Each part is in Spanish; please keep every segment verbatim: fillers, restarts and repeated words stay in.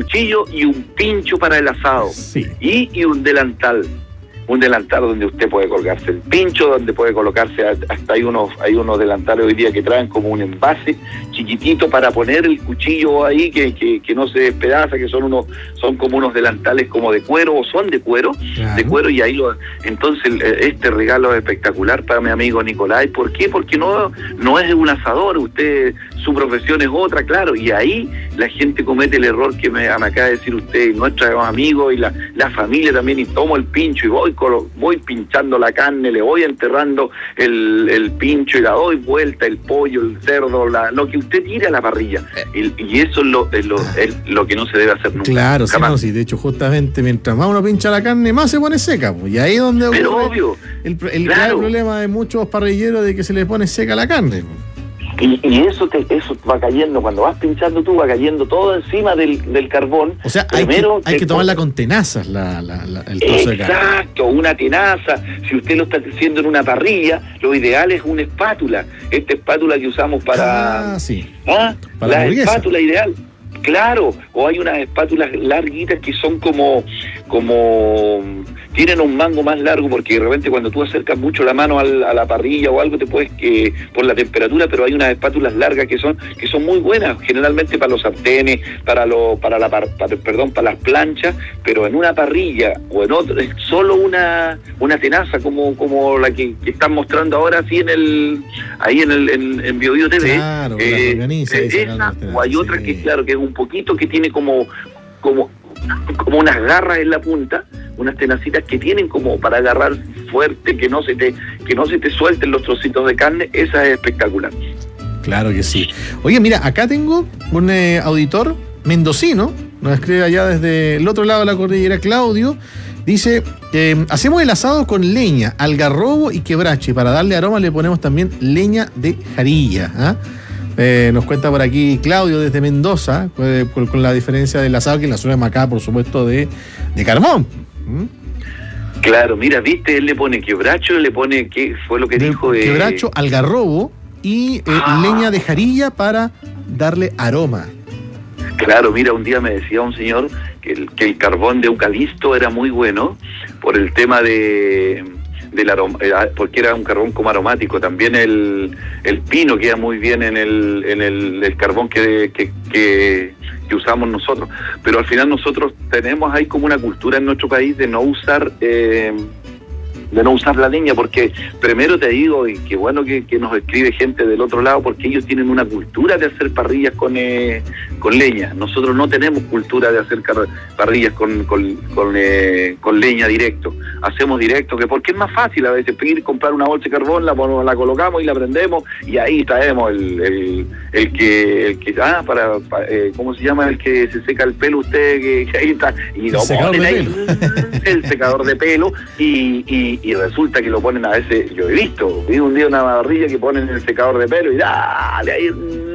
cuchillo y un pincho para el asado. Sí. Y, y un delantal. Un delantal donde usted puede colgarse el pincho, donde puede colocarse, hasta hay unos hay unos delantales hoy día que traen como un envase chiquitito para poner el cuchillo ahí, que, que, que no se despedaza, que son unos son como unos delantales como de cuero, o son de cuero, claro. de cuero, y ahí lo entonces este regalo es espectacular para mi amigo Nicolás. ¿Por qué? Porque no, no es un asador, usted, su profesión es otra, claro, y ahí la gente comete el error que me, me acaba de decir usted, nuestros amigos y la, la familia también, y tomo el pincho y voy voy pinchando la carne, le voy enterrando el, el pincho y la doy vuelta, el pollo, el cerdo, la, lo que usted tire a la parrilla. Y, y eso es lo, es, lo, es lo que no se debe hacer nunca. Claro, sí, no, sí, de hecho, justamente mientras más uno pincha la carne, más se pone seca. Pues, y ahí es donde Pero obvio, el, el claro. grave problema de muchos parrilleros de que se les pone seca la carne. Y, y eso te, eso va cayendo, cuando vas pinchando tú, va cayendo todo encima del, del carbón. O sea, primero hay que, hay que tomarla con tenazas la, la, la, el trozo de carne. Exacto, una tenaza. Si usted lo está haciendo en una parrilla, lo ideal es una espátula. Esta espátula que usamos para... Ah, sí. ¿Ah? Para la, la espátula ideal. Claro, o hay unas espátulas larguitas que son como, como tienen un mango más largo, porque de repente cuando tú acercas mucho la mano al, a la parrilla o algo te puedes que por la temperatura, pero hay unas espátulas largas que son que son muy buenas, generalmente para los sartenes, para lo, para la para, perdón, para las planchas, pero en una parrilla o en otra es solo una una tenaza como como la que, que están mostrando ahora así en el ahí en el en, en Bio Bio T V. Claro, eh, organiza, esa, o hay otra sí. que claro que es un poquito que tiene como como como unas garras en la punta, unas tenacitas que tienen como para agarrar fuerte, que no se te que no se te suelten los trocitos de carne. Esa es espectacular. Claro que sí. Oye, mira, acá tengo un eh, auditor mendocino, nos escribe allá desde el otro lado de la cordillera, Claudio. Dice, eh, hacemos el asado con leña, algarrobo y quebracho, y para darle aroma le ponemos también leña de jarilla. ¿Ah? Eh, nos cuenta por aquí Claudio desde Mendoza, eh, con, con la diferencia del asado, que en la zona de Macá, por supuesto, de, de carbón. ¿Mm? Claro, mira, viste, él le pone quebracho, le pone, ¿qué fue lo que de, dijo? Eh... Quebracho, algarrobo y eh, ah. leña de jarilla para darle aroma. Claro, mira, un día me decía un señor que el, que el carbón de eucalipto era muy bueno por el tema de... del aroma, porque era un carbón como aromático. También el, el pino queda muy bien en el en el, el carbón que, que, que, que usamos nosotros. Pero al final nosotros tenemos ahí como una cultura en nuestro país de no usar eh, de no usar la leña, porque primero te digo, y qué bueno que, que nos escribe gente del otro lado, porque ellos tienen una cultura de hacer parrillas con eh, con leña. Nosotros no tenemos cultura de hacer car- parrillas con con, con, eh, con leña directo. Hacemos directo, que porque es más fácil a veces pedir, comprar una bolsa de carbón, la, la colocamos y la prendemos, y ahí traemos el, el, el que, el que, ah, para, para eh, ¿cómo se llama? El que se seca el pelo usted, que, que ahí está, y lo ponen ahí, el secador de pelo, y, y, y resulta que lo ponen a veces, yo he visto, vi un día una parrilla que ponen el secador de pelo, y dale ahí,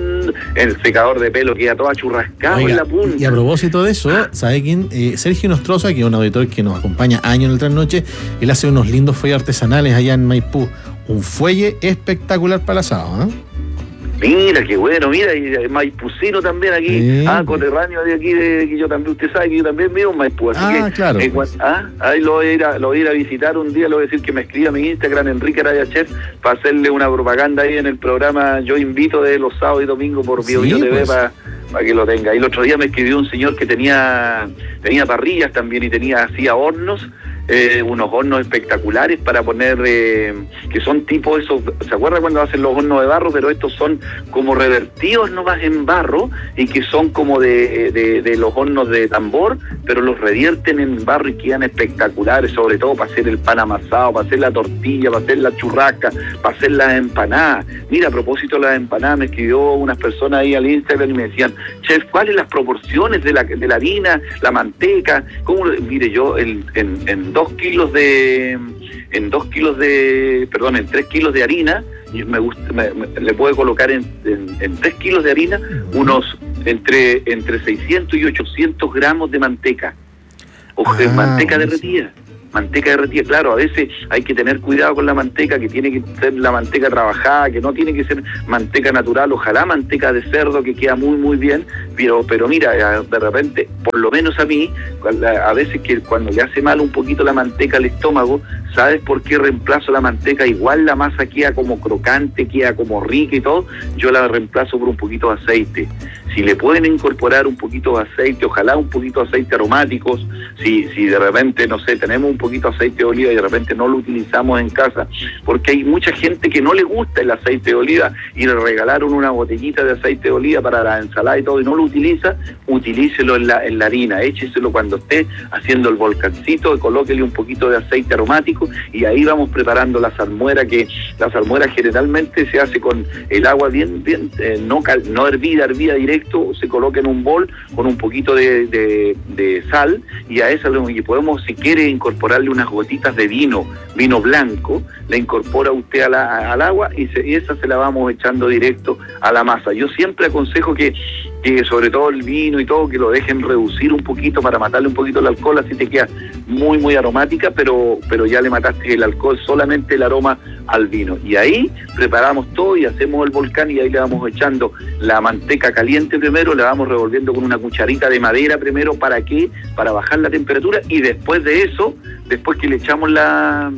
el secador de pelo queda todo churrascado. Oiga, en la punta. Y a propósito de eso, ¿sabe quién? Eh, Sergio Nostroza, que es un auditor que nos acompaña año en el trasnoche, él hace unos lindos fuelles artesanales allá en Maipú. Un fuelle espectacular para el asado, ¿eh? Mira, qué bueno, mira, y Maipucino también aquí, sí, ah, coterráneo de aquí, de que yo también, usted sabe que yo también vivo en Maipú, así ah, que, claro. Eh, ah, ahí lo voy, a ir a, lo voy a ir a visitar un día, le voy a decir que me escriba a mi Instagram, Enrique Araya Chef, para hacerle una propaganda ahí en el programa Yo Invito de los sábados y domingos por Bio Bio sí, T V, pues. para para que lo tenga. Y el otro día me escribió un señor que tenía tenía parrillas también y tenía hacía hornos, eh, unos hornos espectaculares para poner, eh, que son tipo esos, ¿se acuerda cuando hacen los hornos de barro? Pero estos son como revertidos nomás en barro y que son como de, de, de los hornos de tambor, pero los revierten en barro y quedan espectaculares, sobre todo para hacer el pan amasado, para hacer la tortilla, para hacer la churrasca, para hacer las empanadas. Mira, a propósito de las empanadas, me escribió unas personas ahí al Instagram y me decían, chef, ¿cuáles las proporciones de la, de la harina, la manteca? ¿Cómo? Mire, yo en, en, en dos kilos de, en dos kilos de, perdón, en tres kilos de harina, me gusta, me, me, le puedo colocar en, en, en tres kilos de harina unos entre, entre seiscientos y ochocientos gramos de manteca, o ah, manteca derretida. manteca derretida. Claro, a veces hay que tener cuidado con la manteca, que tiene que ser la manteca trabajada, que no tiene que ser manteca natural, ojalá manteca de cerdo, que queda muy muy bien, pero pero mira, de repente, por lo menos a mí, a veces que cuando le hace mal un poquito la manteca al estómago, ¿sabes por qué reemplazo la manteca? Igual la masa queda como crocante, queda como rica y todo, yo la reemplazo por un poquito de aceite. Si le pueden incorporar un poquito de aceite, ojalá un poquito de aceite aromáticos, si, si de repente, no sé, tenemos un poquito de aceite de oliva y de repente no lo utilizamos en casa, porque hay mucha gente que no le gusta el aceite de oliva y le regalaron una botellita de aceite de oliva para la ensalada y todo y no lo utiliza, utilícelo en la, en la harina, écheselo cuando esté haciendo el volcancito, colóquele un poquito de aceite aromático y ahí vamos preparando la salmuera, que la salmuera generalmente se hace con el agua bien, bien eh, no, cal, no hervida, hervida directo, se coloca en un bol con un poquito de, de, de sal y a esa y podemos, si quiere, incorporarle unas gotitas de vino, vino blanco, la incorpora usted a la, al agua y, se, y esa se la vamos echando directo a la masa. Yo siempre aconsejo que, que sobre todo el vino y todo, que lo dejen reducir un poquito para matarle un poquito el alcohol, así te queda muy muy aromática, pero, pero ya le mataste el alcohol, solamente el aroma al vino. Y ahí preparamos todo y hacemos el volcán y ahí le vamos echando la manteca caliente primero, la vamos revolviendo con una cucharita de madera primero, ¿para qué? Para bajar la temperatura y después de eso, después que le echamos la...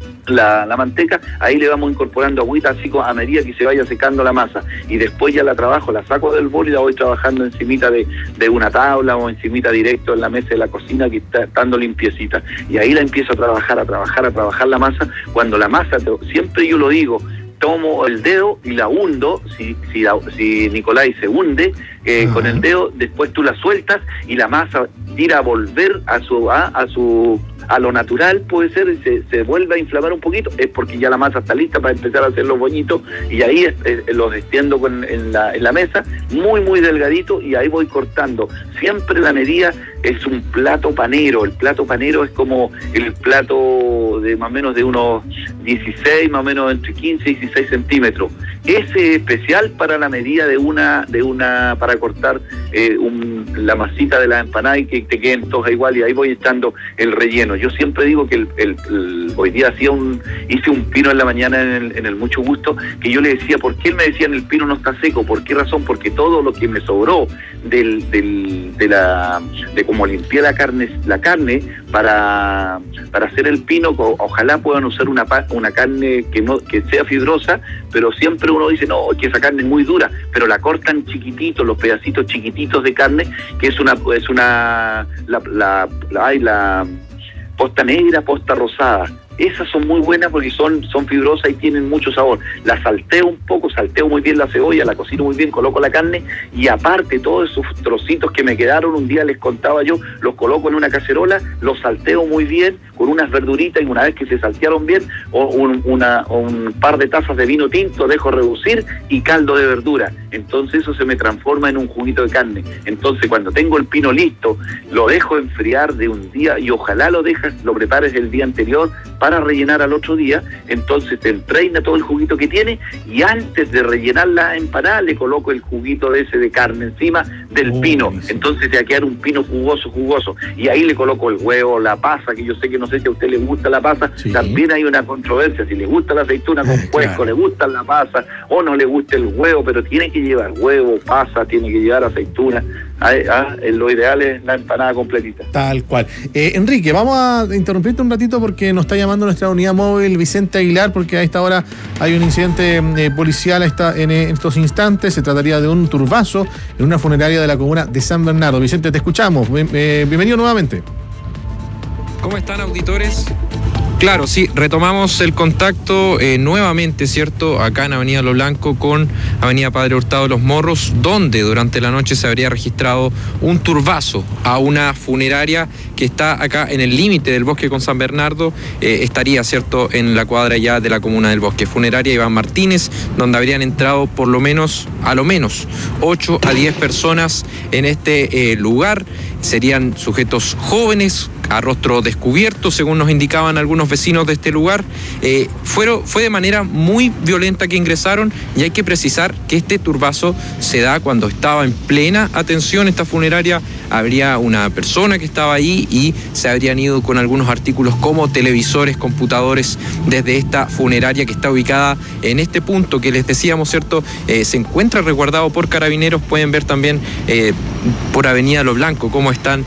La, la manteca, ahí le vamos incorporando agüita así a medida que se vaya secando la masa y después ya la trabajo, la saco del bol y la voy trabajando encimita de, de una tabla o encimita directo en la mesa de la cocina que está estando limpiecita y ahí la empiezo a trabajar, a trabajar, a trabajar la masa. Cuando la masa, siempre yo lo digo, tomo el dedo y la hundo, si si, si Nicolai se hunde eh, uh-huh. con el dedo, después tú la sueltas y la masa tira a volver a su a, a su a lo natural, puede ser, se, se vuelve a inflamar un poquito, es porque ya la masa está lista para empezar a hacer los boñitos y ahí es, es, los extiendo con, en, la, en la mesa, muy muy delgadito y ahí voy cortando. Siempre la medida es un plato panero, el plato panero es como el plato de más o menos de unos dieciséis, más o menos entre quince y dieciséis centímetros. Ese es especial para la medida de una, de una para cortar eh, un, la masita de la empanada y que te queden todas igual y ahí voy echando el relleno. Yo siempre digo que el, el, el, hoy día hacía un, hice un pino en la mañana en el, en el Mucho Gusto, que yo le decía, ¿por qué él me decía el pino no está seco? ¿Por qué razón? Porque todo lo que me sobró del, del, de la, de cómo limpié la carne, la carne para, para hacer el pino, ojalá puedan usar una, una carne que no, que sea fibrosa, pero siempre uno dice, no, que esa carne es muy dura, pero la cortan chiquititos, los pedacitos chiquititos de carne, que es una, es una, la, la, la, ay, la posta negra, posta rosada. Esas son muy buenas porque son, son fibrosas y tienen mucho sabor. La salteo un poco, salteo muy bien la cebolla, la cocino muy bien, coloco la carne y aparte todos esos trocitos que me quedaron, un día les contaba yo, los coloco en una cacerola, los salteo muy bien con unas verduritas y una vez que se saltearon bien, o un, una, un par de tazas de vino tinto dejo reducir y caldo de verdura. Entonces eso se me transforma en un juguito de carne. Entonces cuando tengo el pino listo, lo dejo enfriar de un día y ojalá lo dejas, lo prepares el día anterior para rellenar al otro día, entonces te entraina todo el juguito que tiene y antes de rellenar la empanada le coloco el juguito de ese de carne encima del oh, pino, sí. Entonces te va a quedar un pino jugoso, jugoso, y ahí le coloco el huevo, la pasa, que yo sé que no sé si a usted le gusta la pasa, sí. También hay una controversia, si le gusta la aceituna con eh, puesco, claro. Le gusta la pasa o no le gusta el huevo, pero tiene que llevar huevo, pasa, tiene que llevar aceituna. Ah, ah, lo ideal es la empanada completita. Tal cual. Eh, Enrique, vamos a interrumpirte un ratito porque nos está llamando nuestra unidad móvil Vicente Aguilar, porque a esta hora hay un incidente eh, policial esta, en, en estos instantes. Se trataría de un turbazo en una funeraria de la comuna de San Bernardo. Vicente, te escuchamos. Eh, bienvenido nuevamente. ¿Cómo están, auditores? Claro, sí, retomamos el contacto eh, nuevamente, ¿cierto? Acá en Avenida Lo Blanco con Avenida Padre Hurtado de los Morros, donde durante la noche se habría registrado un turbazo a una funeraria que está acá en el límite del bosque con San Bernardo, eh, estaría, ¿cierto?, en la cuadra ya de la comuna del Bosque. Funeraria Iván Martínez, donde habrían entrado por lo menos, a lo menos, ocho a diez personas en este eh, lugar. Serían sujetos jóvenes, a rostro descubierto, según nos indicaban algunos los vecinos de este lugar. Eh, fueron, fue de manera muy violenta que ingresaron, y hay que precisar que este turbazo se da cuando estaba en plena atención esta funeraria. Habría una persona que estaba ahí y se habrían ido con algunos artículos como televisores, computadores, desde esta funeraria que está ubicada en este punto que les decíamos, ¿cierto? Eh, se encuentra resguardado por carabineros. Pueden ver también eh, por Avenida Lo Blanco cómo están